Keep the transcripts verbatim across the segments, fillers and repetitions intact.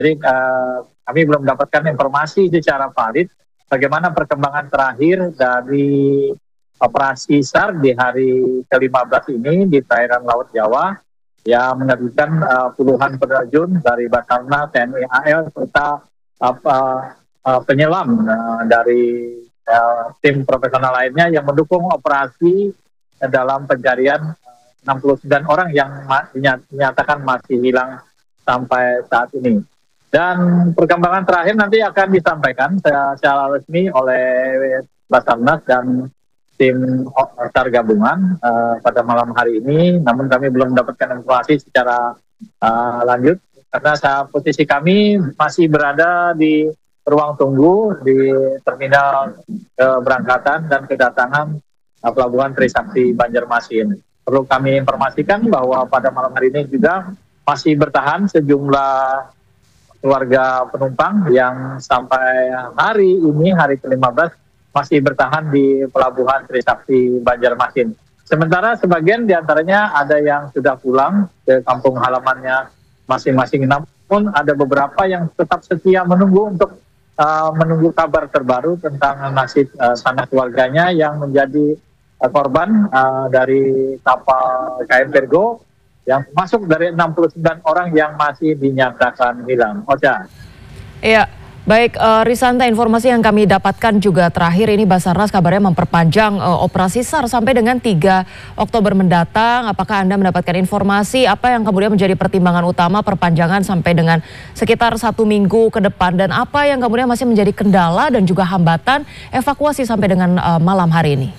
Jadi uh, kami belum mendapatkan informasi secara valid bagaimana perkembangan terakhir dari operasi SAR di hari ke lima belas ini di perairan Laut Jawa yang menerbitkan uh, puluhan penerjun dari Basarnas, T N I A L serta uh, uh, penyelam uh, dari uh, tim profesional lainnya yang mendukung operasi uh, dalam pencarian uh, enam puluh sembilan orang yang ma- dinyatakan masih hilang sampai saat ini. Dan perkembangan terakhir nanti akan disampaikan secara resmi oleh Basarnas dan tim SAR gabungan uh, pada malam hari ini. Namun kami belum mendapatkan informasi secara uh, lanjut karena saat posisi kami masih berada di ruang tunggu di terminal keberangkatan dan kedatangan uh, Pelabuhan Trisakti Banjarmasin. Perlu kami informasikan bahwa pada malam hari ini juga masih bertahan sejumlah keluarga penumpang yang sampai hari ini, hari ke lima belas, masih bertahan di Pelabuhan Trisakti Banjarmasin. Sementara sebagian diantaranya ada yang sudah pulang ke kampung halamannya masing-masing, namun ada beberapa yang tetap setia menunggu untuk uh, menunggu kabar terbaru tentang nasib uh, sanak keluarganya yang menjadi uh, korban uh, dari kapal K M Virgo yang masuk dari enam puluh sembilan orang yang masih dinyatakan hilang. Ocha. Iya, baik uh, Risanta, informasi yang kami dapatkan juga terakhir ini Basarnas kabarnya memperpanjang uh, operasi SAR sampai dengan tiga Oktober mendatang. Apakah Anda mendapatkan informasi apa yang kemudian menjadi pertimbangan utama perpanjangan sampai dengan sekitar satu minggu ke depan, dan apa yang kemudian masih menjadi kendala dan juga hambatan evakuasi sampai dengan uh, malam hari ini?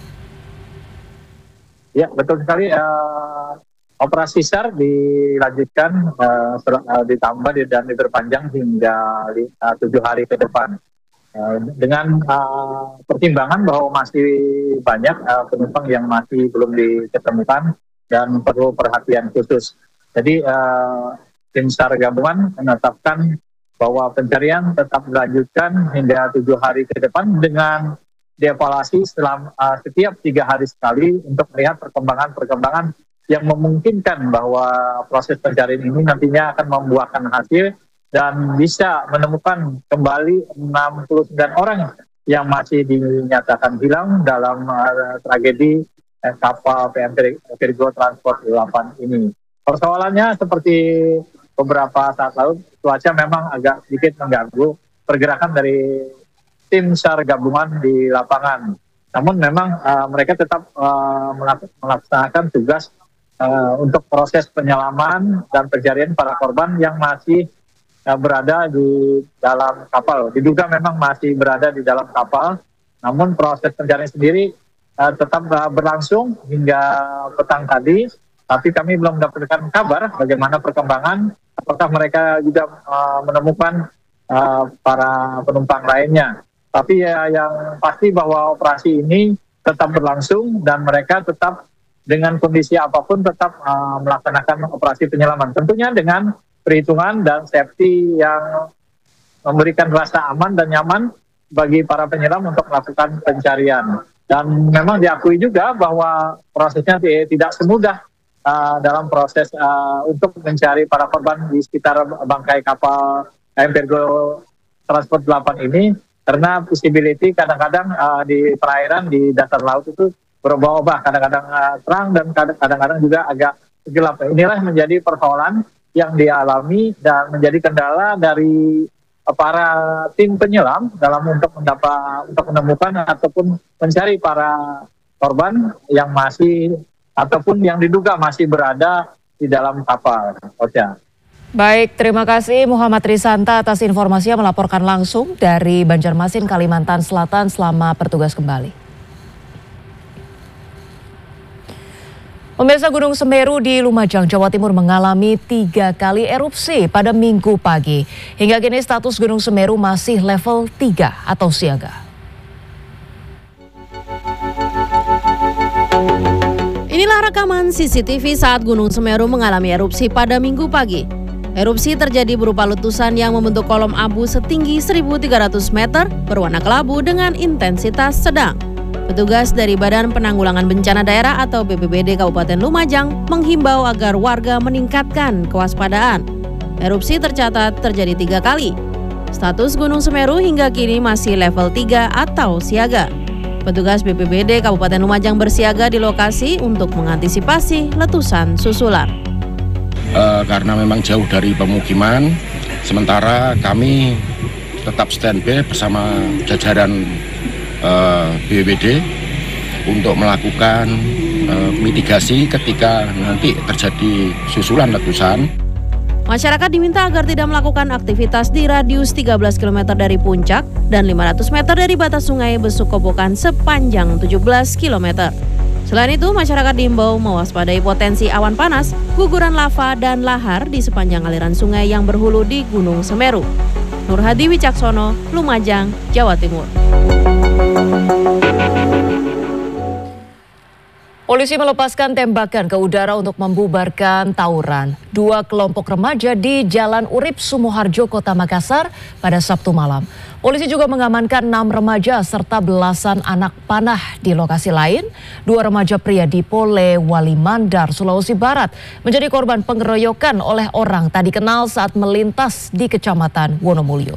Ya, betul sekali. Uh... Operasi SAR dilanjutkan, uh, uh, ditambah dan diperpanjang hingga uh, tujuh hari ke depan. Uh, dengan uh, pertimbangan bahwa masih banyak uh, penumpang yang masih belum diketemukan dan perlu perhatian khusus. Jadi uh, tim SAR gabungan menetapkan bahwa pencarian tetap dilanjutkan hingga tujuh hari ke depan dengan dievaluasi selama uh, setiap tiga hari sekali untuk melihat perkembangan-perkembangan yang memungkinkan bahwa proses pencarian ini nantinya akan membuahkan hasil dan bisa menemukan kembali enam puluh sembilan orang yang masih dinyatakan hilang dalam uh, tragedi eh, kapal P M Virgo Transport delapan ini. Persoalannya seperti beberapa saat lalu, cuaca memang agak sedikit mengganggu pergerakan dari tim SAR gabungan di lapangan. Namun memang uh, mereka tetap uh, melaksanakan tugas Uh, untuk proses penyelaman dan pencarian para korban yang masih uh, berada di dalam kapal. Diduga memang masih berada di dalam kapal, namun proses pencarian sendiri uh, tetap uh, berlangsung hingga petang tadi. Tapi kami belum mendapatkan kabar bagaimana perkembangan, apakah mereka juga uh, menemukan uh, para penumpang lainnya. Tapi ya, yang pasti bahwa operasi ini tetap berlangsung dan mereka tetap dengan kondisi apapun tetap uh, melaksanakan operasi penyelaman. Tentunya dengan perhitungan dan safety yang memberikan rasa aman dan nyaman bagi para penyelam untuk melakukan pencarian. Dan memang diakui juga bahwa prosesnya tidak semudah uh, dalam proses uh, untuk mencari para korban di sekitar bangkai kapal K M Virgo Transport delapan ini, karena visibility kadang-kadang uh, di perairan di dasar laut itu berubah-ubah, kadang-kadang uh, terang dan kadang-kadang juga agak gelap. Inilah menjadi persoalan yang dialami dan menjadi kendala dari uh, para tim penyelam dalam untuk mendapat untuk menemukan ataupun mencari para korban yang masih ataupun yang diduga masih berada di dalam kapal. Ocha. Baik, terima kasih Muhammad Risanta atas informasinya melaporkan langsung dari Banjarmasin, Kalimantan Selatan. Selamat bertugas kembali. Pemirsa, Gunung Semeru di Lumajang, Jawa Timur mengalami tiga kali erupsi pada Minggu pagi. Hingga kini status Gunung Semeru masih level tiga atau siaga. Inilah rekaman C C T V saat Gunung Semeru mengalami erupsi pada Minggu pagi. Erupsi terjadi berupa letusan yang membentuk kolom abu setinggi seribu tiga ratus meter berwarna kelabu dengan intensitas sedang. Petugas dari Badan Penanggulangan Bencana Daerah atau B P B D Kabupaten Lumajang menghimbau agar warga meningkatkan kewaspadaan. Erupsi tercatat terjadi tiga kali. Status Gunung Semeru hingga kini masih level tiga atau siaga. Petugas B P B D Kabupaten Lumajang bersiaga di lokasi untuk mengantisipasi letusan susulan. Uh, karena memang jauh dari pemukiman, sementara kami tetap standby bersama jajaran uh, B P B D untuk melakukan uh, mitigasi ketika nanti terjadi susulan letusan. Masyarakat diminta agar tidak melakukan aktivitas di radius tiga belas kilometer dari puncak dan lima ratus meter dari batas sungai Besuk Kobokan sepanjang tujuh belas kilometer. Selain itu, masyarakat diimbau mewaspadai potensi awan panas, guguran lava, dan lahar di sepanjang aliran sungai yang berhulu di Gunung Semeru. Nur Hadi Wicaksono, Lumajang, Jawa Timur. Polisi melepaskan tembakan ke udara untuk membubarkan tawuran dua kelompok remaja di Jalan Urip, Sumoharjo, Kota Makassar pada Sabtu malam. Polisi juga mengamankan enam remaja serta belasan anak panah di lokasi lain. Dua remaja pria di Polewali Mandar, Sulawesi Barat menjadi korban pengeroyokan oleh orang tak dikenal saat melintas di Kecamatan Wonomulyo.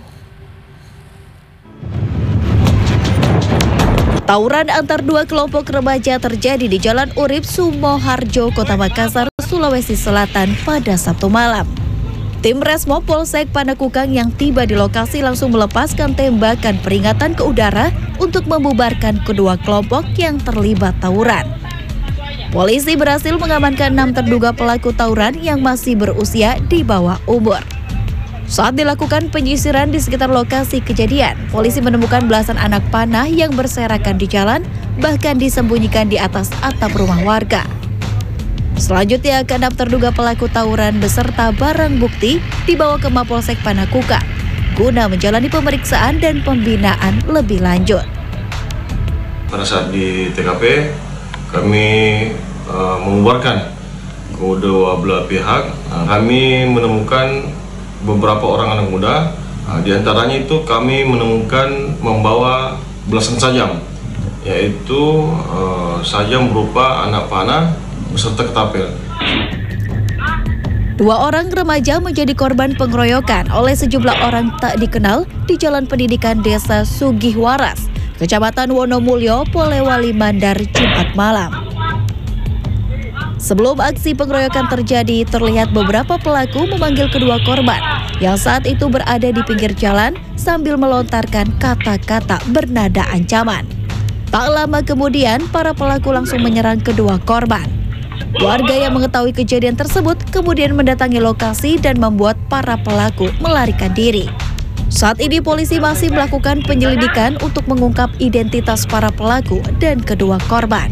Tawuran antar dua kelompok remaja terjadi di Jalan Urip, Sumoharjo, Kota Makassar, Sulawesi Selatan pada Sabtu malam. Tim Resmo Polsek Panakukang yang tiba di lokasi langsung melepaskan tembakan peringatan ke udara untuk membubarkan kedua kelompok yang terlibat tawuran. Polisi berhasil mengamankan enam terduga pelaku tawuran yang masih berusia di bawah umur. Saat dilakukan penyisiran di sekitar lokasi kejadian, polisi menemukan belasan anak panah yang berserakan di jalan, bahkan disembunyikan di atas atap rumah warga. Selanjutnya, keenam terduga pelaku tawuran beserta barang bukti dibawa ke Mapolsek Panakukang guna menjalani pemeriksaan dan pembinaan lebih lanjut. Pada saat di T K P, kami uh, membubarkan kedua belah pihak. Uh, kami menemukan beberapa orang anak muda, nah, di antaranya itu kami menemukan membawa belasan sajam, yaitu uh, sajam berupa anak panah beserta ketapel. Dua orang remaja menjadi korban pengeroyokan oleh sejumlah orang tak dikenal di Jalan Pendidikan Desa Sugihwaras, Kecamatan Wonomulyo, Polewali Mandar, Jumat malam. Sebelum aksi pengeroyokan terjadi, terlihat beberapa pelaku memanggil kedua korban yang saat itu berada di pinggir jalan sambil melontarkan kata-kata bernada ancaman. Tak lama kemudian, para pelaku langsung menyerang kedua korban. Warga yang mengetahui kejadian tersebut kemudian mendatangi lokasi dan membuat para pelaku melarikan diri. Saat ini polisi masih melakukan penyelidikan untuk mengungkap identitas para pelaku dan kedua korban.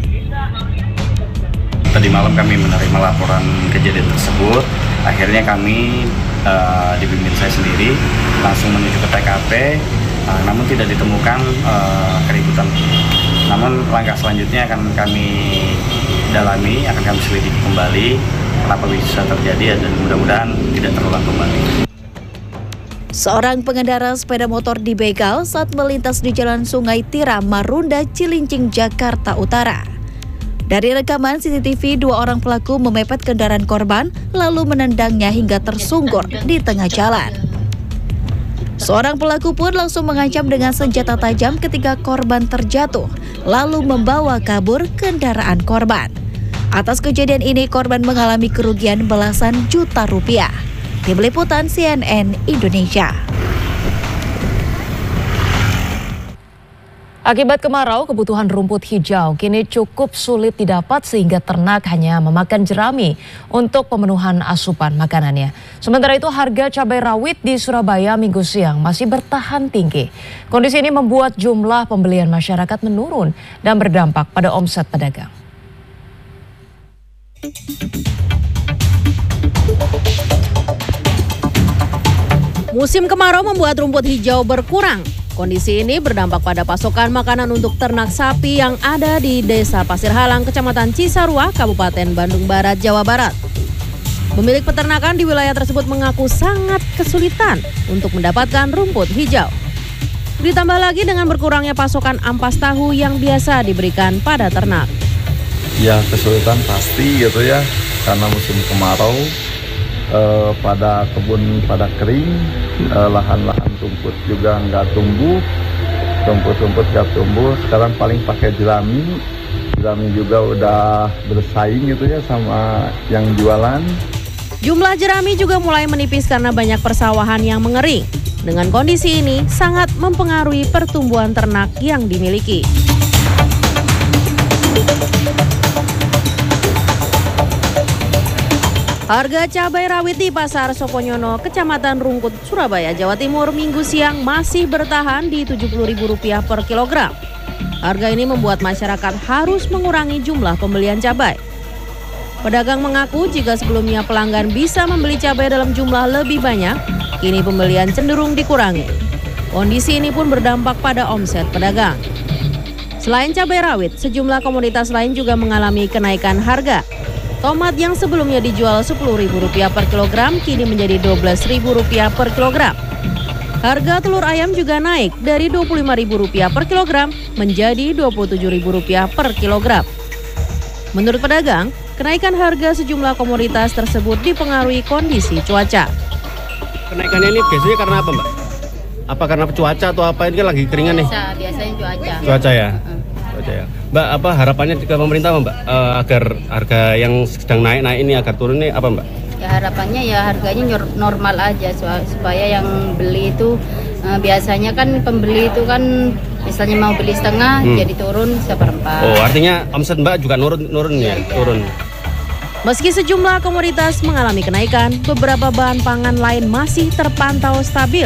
Tadi malam kami menerima laporan kejadian tersebut. Akhirnya kami uh, dipimpin saya sendiri langsung menuju ke T K P, uh, namun tidak ditemukan uh, keributan. Namun langkah selanjutnya akan kami dalami, akan kami selidiki kembali kenapa bisa terjadi dan mudah-mudahan tidak terulang kembali. Seorang pengendara sepeda motor dibegal saat melintas di Jalan Sungai Tiram, Marunda, Cilincing, Jakarta Utara. Dari rekaman C C T V, dua orang pelaku memepet kendaraan korban lalu menendangnya hingga tersungkur di tengah jalan. Seorang pelaku pun langsung mengancam dengan senjata tajam ketika korban terjatuh, lalu membawa kabur kendaraan korban. Atas kejadian ini, korban mengalami kerugian belasan juta rupiah. Tim Liputan C N N Indonesia. Akibat kemarau, kebutuhan rumput hijau kini cukup sulit didapat sehingga ternak hanya memakan jerami untuk pemenuhan asupan makanannya. Sementara itu harga cabai rawit di Surabaya minggu siang masih bertahan tinggi. Kondisi ini membuat jumlah pembelian masyarakat menurun dan berdampak pada omset pedagang. Musim kemarau membuat rumput hijau berkurang. Kondisi ini berdampak pada pasokan makanan untuk ternak sapi yang ada di Desa Pasir Halang, Kecamatan Cisarua, Kabupaten Bandung Barat, Jawa Barat. Pemilik peternakan di wilayah tersebut mengaku sangat kesulitan untuk mendapatkan rumput hijau. Ditambah lagi dengan berkurangnya pasokan ampas tahu yang biasa diberikan pada ternak. Ya kesulitan pasti gitu ya, karena musim kemarau eh, pada kebun pada kering, eh, lahan-lahan rumput juga nggak tumbuh, rumput-rumput nggak tumbuh. Sekarang paling pakai jerami, jerami juga udah bersaing gitu ya sama yang jualan. Jumlah jerami juga mulai menipis karena banyak persawahan yang mengering. Dengan kondisi ini sangat mempengaruhi pertumbuhan ternak yang dimiliki. Harga cabai rawit di Pasar Soponyono, Kecamatan Rungkut, Surabaya, Jawa Timur, Minggu siang masih bertahan di tujuh puluh ribu rupiah per kilogram. Harga ini membuat masyarakat harus mengurangi jumlah pembelian cabai. Pedagang mengaku jika sebelumnya pelanggan bisa membeli cabai dalam jumlah lebih banyak, kini pembelian cenderung dikurangi. Kondisi ini pun berdampak pada omset pedagang. Selain cabai rawit, sejumlah komoditas lain juga mengalami kenaikan harga. Tomat yang sebelumnya dijual sepuluh ribu rupiah per kilogram kini menjadi dua belas ribu rupiah per kilogram. Harga telur ayam juga naik dari dua puluh lima ribu rupiah per kilogram menjadi dua puluh tujuh ribu rupiah per kilogram. Menurut pedagang, kenaikan harga sejumlah komoditas tersebut dipengaruhi kondisi cuaca. Kenaikannya ini biasanya karena apa, Mbak? Apa karena cuaca atau apa? Ini kan lagi keringan nih. Biasa, biasanya cuaca. Cuaca ya. Cuaca ya. Mbak, apa harapannya ke pemerintah, Mbak, uh, agar harga yang sedang naik-naik ini agar turun ini apa, Mbak? Ya harapannya ya harganya normal aja supaya yang beli itu uh, biasanya kan pembeli itu kan misalnya mau beli setengah hmm. jadi turun seperempat. Oh, artinya omset Mbak juga nurun nurun ya, ya turun. Meski sejumlah komoditas mengalami kenaikan, beberapa bahan pangan lain masih terpantau stabil.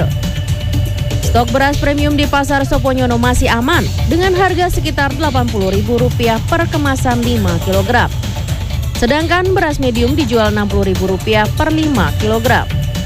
Stok beras premium di Pasar Soponyono masih aman dengan harga sekitar delapan puluh ribu rupiah per kemasan lima kilogram. Sedangkan beras medium dijual enam puluh ribu rupiah per lima kilogram.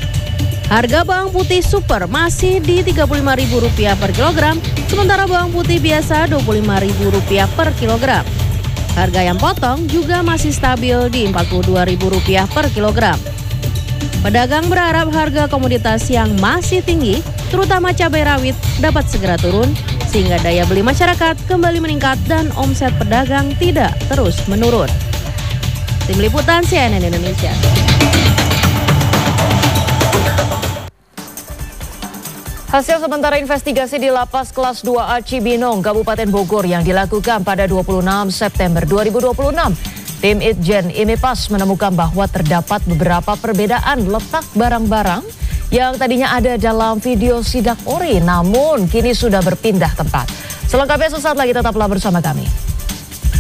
Harga bawang putih super masih di tiga puluh lima ribu rupiah per kilogram, sementara bawang putih biasa dua puluh lima ribu rupiah per kilogram. Harga yang potong juga masih stabil di empat puluh dua ribu rupiah per kilogram. Pedagang berharap harga komoditas yang masih tinggi, terutama cabai rawit, dapat segera turun sehingga daya beli masyarakat kembali meningkat dan omset pedagang tidak terus menurun. Tim Liputan C N N Indonesia. Hasil sementara investigasi di Lapas Kelas dua A Cibinong, Kabupaten Bogor yang dilakukan pada dua puluh enam September dua ribu dua puluh enam, tim Itjen IMIPAS menemukan bahwa terdapat beberapa perbedaan letak barang-barang yang tadinya ada dalam video sidak ori, namun kini sudah berpindah tempat. Selengkapnya sesaat lagi, tetaplah bersama kami.